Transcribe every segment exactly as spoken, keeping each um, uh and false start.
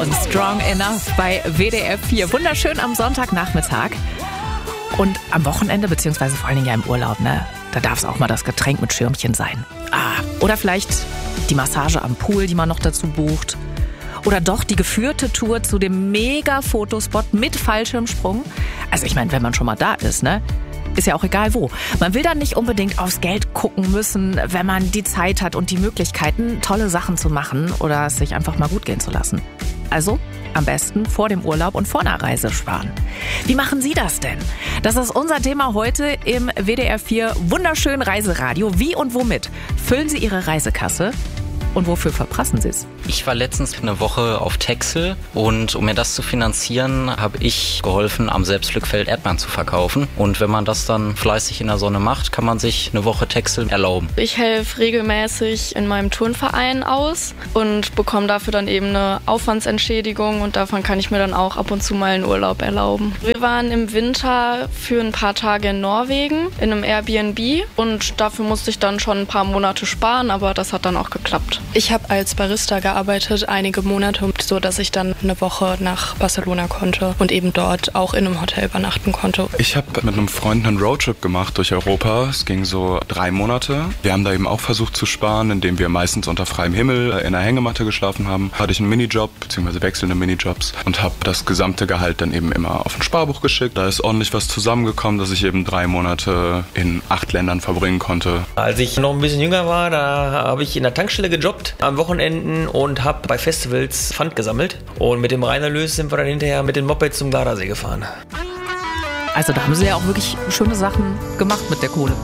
und Strong Enough bei W D R vier. Wunderschön am Sonntagnachmittag. Und am Wochenende, beziehungsweise vor allen Dingen ja im Urlaub, ne? Da darf es auch mal das Getränk mit Schirmchen sein. Ah, oder vielleicht die Massage am Pool, die man noch dazu bucht. Oder doch die geführte Tour zu dem Mega-Fotospot mit Fallschirmsprung. Also ich meine, wenn man schon mal da ist, ne? Ist ja auch egal wo. Man will dann nicht unbedingt aufs Geld gucken müssen, wenn man die Zeit hat und die Möglichkeiten, tolle Sachen zu machen oder es sich einfach mal gut gehen zu lassen. Also am besten vor dem Urlaub und vor einer Reise sparen. Wie machen Sie das denn? Das ist unser Thema heute im W D R vier Wunderschön Reiseradio. Wie und womit füllen Sie Ihre Reisekasse? Und wofür verprassen Sie es? Ich war letztens eine Woche auf Texel und um mir das zu finanzieren, habe ich geholfen, am Selbstlückfeld Erdbeeren zu verkaufen. Und wenn man das dann fleißig in der Sonne macht, kann man sich eine Woche Texel erlauben. Ich helfe regelmäßig in meinem Turnverein aus und bekomme dafür dann eben eine Aufwandsentschädigung und davon kann ich mir dann auch ab und zu mal einen Urlaub erlauben. Wir waren im Winter für ein paar Tage in Norwegen in einem Airbnb und dafür musste ich dann schon ein paar Monate sparen, aber das hat dann auch geklappt. Ich habe als Barista gearbeitet, einige Monate, so dass ich dann eine Woche nach Barcelona konnte und eben dort auch in einem Hotel übernachten konnte. Ich habe mit einem Freund einen Roadtrip gemacht durch Europa. Es ging so drei Monate. Wir haben da eben auch versucht zu sparen, indem wir meistens unter freiem Himmel in einer Hängematte geschlafen haben. Hatte ich einen Minijob, beziehungsweise wechselnde Minijobs und habe das gesamte Gehalt dann eben immer auf ein Sparbuch geschickt. Da ist ordentlich was zusammengekommen, dass ich eben drei Monate in acht Ländern verbringen konnte. Als ich noch ein bisschen jünger war, da habe ich in der Tankstelle gejobbt am Wochenenden und habe bei Festivals Pfand gesammelt. Und mit dem Reinerlös sind wir dann hinterher mit den Mopeds zum Gardasee gefahren. Also da haben Sie ja auch wirklich schöne Sachen gemacht mit der Kohle.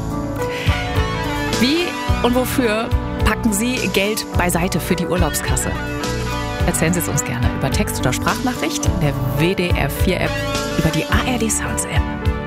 Wie und wofür packen Sie Geld beiseite für die Urlaubskasse? Erzählen Sie es uns gerne über Text oder Sprachnachricht in der W D R vier App, über die A R D Sounds App.